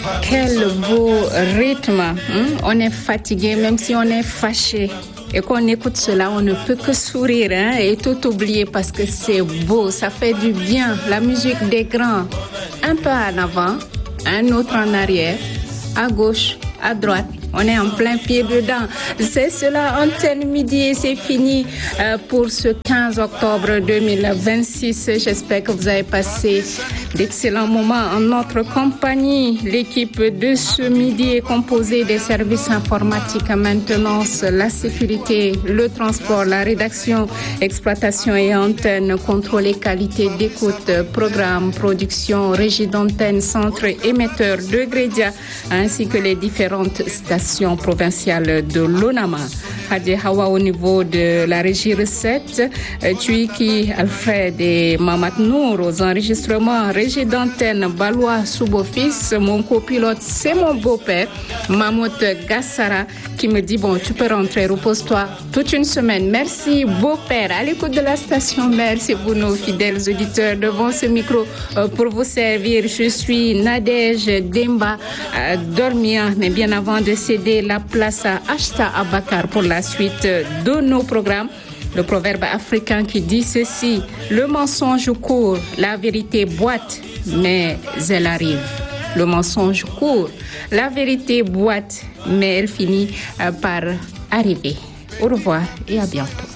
Quel beau rythme. On est fatigué, même si on est fâché. Et quand on écoute cela, on ne peut que sourire et tout oublier parce que c'est beau, ça fait du bien. La musique des grands, un peu en avant, un autre en arrière, à gauche, à droite. On est en plein pied dedans. C'est cela, Antenne Midi, et c'est fini pour ce 15 octobre 2026. J'espère que vous avez passé d'excellents moments en notre compagnie. L'équipe de ce midi est composée des services informatiques, maintenance, la sécurité, le transport, la rédaction, exploitation et antenne, contrôle et qualité d'écoute, programme, production, régie d'antenne, centre émetteur de Grédia, ainsi que les différentes stations provinciale de l'ONAMA. Hadi Hawa au niveau de la régie recette, Tuiki Alfred et Mamat Nour aux enregistrements, régie d'antenne Balois Soubofis, mon copilote c'est mon beau-père Mamout Gassara qui me dit bon tu peux rentrer, repose-toi toute une semaine. Merci beau-père, à l'écoute de la station. Merci pour nos fidèles auditeurs devant ce micro pour vous servir. Je suis Nadège Demba Dormia, mais bien avant de céder la place à Ashta Abakar pour la suite de nos programmes. Le proverbe africain qui dit ceci: le mensonge court, la vérité boite, mais elle arrive. Le mensonge court, la vérité boite, mais elle finit par arriver. Au revoir et à bientôt.